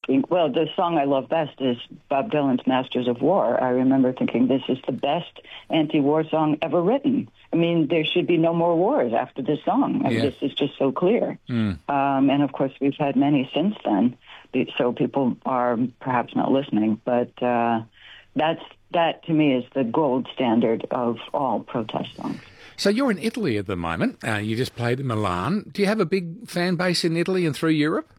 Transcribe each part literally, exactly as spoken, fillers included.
thinking, well, the song I love best is Bob Dylan's Masters of War. I remember thinking this is the best anti-war song ever written. I mean, there should be no more wars after this song. I mean, Yeah. this is just so clear. Mm. Um, and, of course, we've had many since then, Be- so people are perhaps not listening. But uh, that's that, to me, is the gold standard of all protest songs. So you're in Italy at the moment. Uh, you just played in Milan. Do you have a big fan base in Italy and through Europe?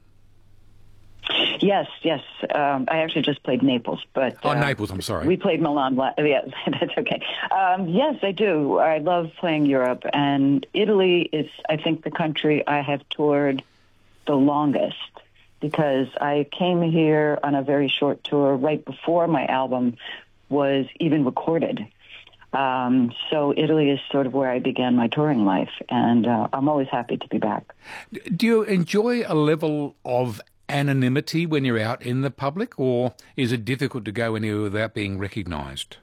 Yes, yes. Um, I actually just played Naples, but Oh, uh, Naples, I'm sorry. we played Milan. la- Yeah, that's okay. Um, yes, I do. I love playing Europe, and Italy is, I think, the country I have toured the longest because I came here on a very short tour right before my album was even recorded. Um, so Italy is sort of where I began my touring life, and uh, I'm always happy to be back. Do you enjoy a level of anonymity when you're out in the public, or is it difficult to go anywhere without being recognised?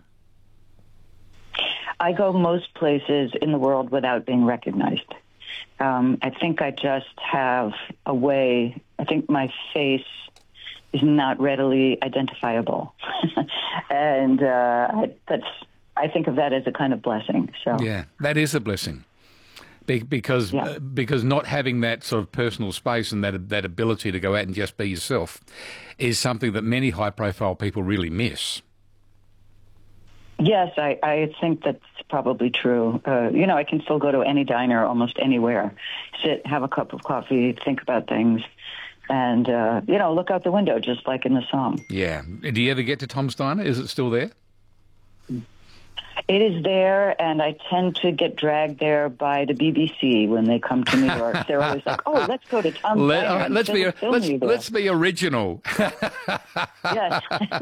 I go most places in the world without being recognized. Um, I think I just have a way, I think my face is not readily identifiable. and uh, I, that's, I think of that as a kind of blessing. So Yeah, that is a blessing. Be- because Yeah. uh, because not having that sort of personal space and that that ability to go out and just be yourself is something that many high-profile people really miss. Yes, I, I think that's probably true. Uh, you know, I can still go to any diner almost anywhere, sit, have a cup of coffee, think about things, and, uh, you know, look out the window just like in the song. Yeah. Do you ever get to Tom's Diner? Is it still there? It is there, and I tend to get dragged there by the B B C when they come to New York. They're always like, "Oh, let's go to Tom's Let, Diner." all right, let's instead be of filming let's you there." let's be original. Yes.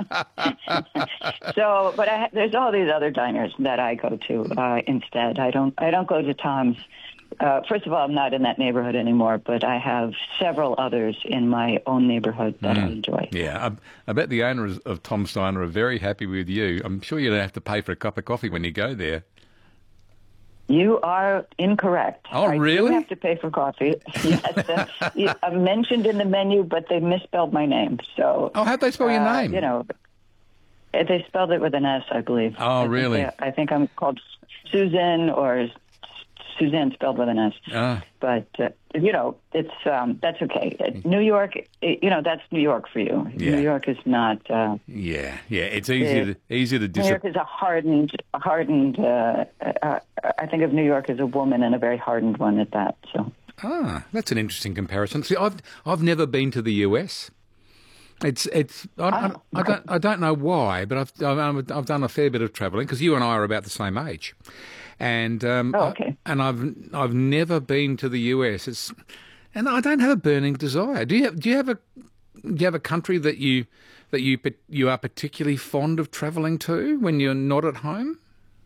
So, but I, there's all these other diners that I go to uh, instead. I don't. I don't go to Tom's. Uh, first of all, I'm not in that neighborhood anymore, but I have several others in my own neighborhood that I enjoy. Yeah, I, I bet the owners of Tom's Diner are very happy with you. I'm sure you don't have to pay for a cup of coffee when you go there. You are incorrect. Oh, I really? do have to pay for coffee. Yes, uh, you- I'm mentioned in the menu, but they misspelled my name. So, Oh, how'd they spell your uh, name? You know, eh, they spelled it with an S, I believe. Oh, I think really? they- I think I'm called Susan or Suzanne spelled with an S. Ah. But, uh, you know, it's um, that's okay. Uh, New York, eh, you know, that's New York for you. Yeah. New York is not... Uh, Yeah, yeah. It's easy Uh, to easy to New dis- York is a hardened, a hardened. Uh, uh, I think of New York as a woman, and a very hardened one at that. So, Ah, that's an interesting comparison. See, I've I've never been to the U S. It's it's I, I, Oh, I don't I don't know why, but I've I've, I've done a fair bit of travelling because you and I are about the same age, and um, Oh, okay. I, and I've I've never been to the U S. It's and I don't have a burning desire. Do you have Do you have a Do you have a country that you that you you are particularly fond of travelling to when you're not at home?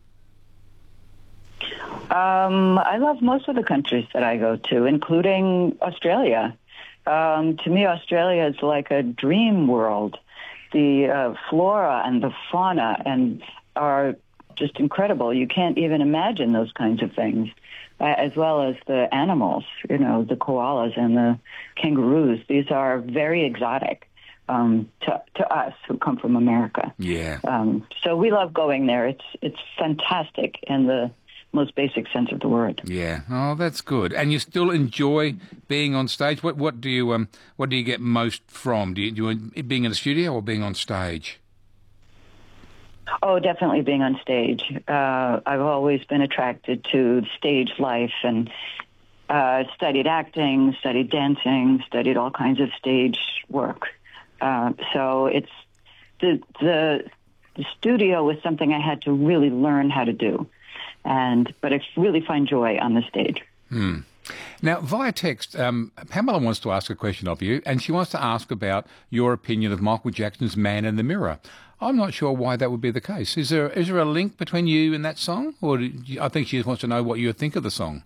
um, I love most of the countries that I go to, including Australia. Um, to me, Australia is like a dream world. The uh, flora and the fauna and are just incredible. You can't even imagine those kinds of things, uh, as well as the animals. You know, the koalas and the kangaroos. These are very exotic um, to to us who come from America. Yeah. Um, so we love going there. It's it's fantastic in the most basic sense of the word. Yeah. Oh, that's good. And you still enjoy being on stage. What what do you um what do you get most from? Do you, do you enjoy being in the studio or being on stage? Oh, definitely being on stage. Uh, I've always been attracted to stage life and uh, studied acting, studied dancing, studied all kinds of stage work. Uh, so it's the, the the studio was something I had to really learn how to do, and but I really find joy on the stage. Hmm. Now, via text, um, Pamela wants to ask a question of you, and she wants to ask about your opinion of Michael Jackson's Man in the Mirror. I'm not sure why that would be the case. Is there is there a link between you and that song? Or do you, I think she just wants to know what you think of the song.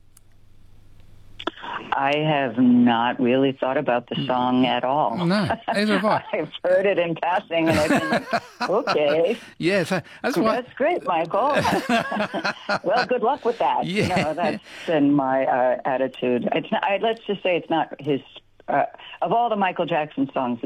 I have not really thought about the song at all. No, neither have I. I've heard it in passing, and I've been like, okay. Yeah, so that's why. That's great, Michael. Well, good luck with that. Yeah. You know, that's been my uh, attitude. It's not, I, let's just say it's not his. Uh, of all the Michael Jackson songs,